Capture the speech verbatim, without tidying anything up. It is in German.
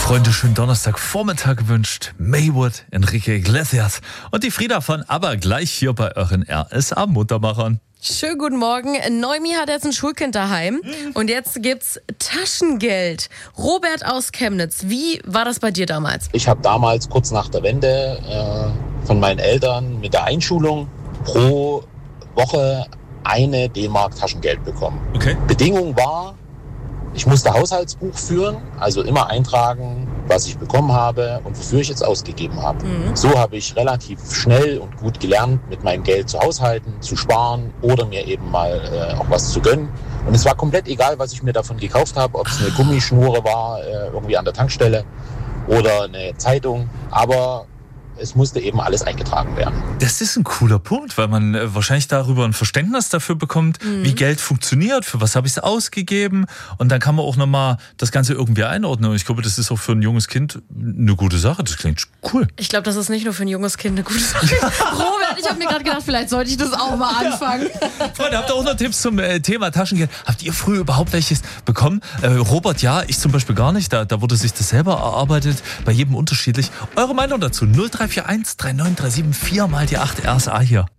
Freunde, schönen Donnerstagvormittag gewünscht. Maywood, Enrique Iglesias und die Frieda von ABBA gleich hier bei euren R S A-Muttermachern. Schönen guten Morgen. Noemi hat jetzt ein Schulkind daheim und jetzt gibt's Taschengeld. Robert aus Chemnitz, wie war das bei dir damals? Ich habe damals kurz nach der Wende äh, von meinen Eltern mit der Einschulung pro Woche eine D-Mark Taschengeld bekommen. Okay. Bedingung war, ich musste Haushaltsbuch führen, also immer eintragen, was ich bekommen habe und wofür ich jetzt ausgegeben habe. Mhm. So habe ich relativ schnell und gut gelernt, mit meinem Geld zu haushalten, zu sparen oder mir eben mal äh, auch was zu gönnen. Und es war komplett egal, was ich mir davon gekauft habe, ob es eine Gummischnur war, äh, irgendwie an der Tankstelle oder eine Zeitung. Aber es musste eben alles eingetragen werden. Das ist ein cooler Punkt, weil man äh, wahrscheinlich darüber ein Verständnis dafür bekommt, mhm. wie Geld funktioniert, für was habe ich es ausgegeben und dann kann man auch nochmal das Ganze irgendwie einordnen und ich glaube, das ist auch für ein junges Kind eine gute Sache, das klingt cool. Ich glaube, das ist nicht nur für ein junges Kind eine gute Sache. Robert, ich habe mir gerade gedacht, vielleicht sollte ich das auch mal anfangen. Ja. Freunde, habt ihr auch noch Tipps zum äh, Thema Taschengeld? Habt ihr früher überhaupt welches bekommen? Äh, Robert, ja, ich zum Beispiel gar nicht, da, da wurde sich das selber erarbeitet, bei jedem unterschiedlich. Eure Meinung dazu? null drei vier eins drei neun drei sieben vier mal die acht R S A hier.